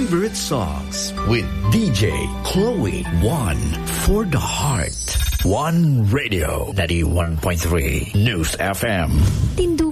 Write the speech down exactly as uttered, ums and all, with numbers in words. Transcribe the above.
favorite songs with D J Chloe. One for the heart. One Radio. ninety-one point three News F M. Tindu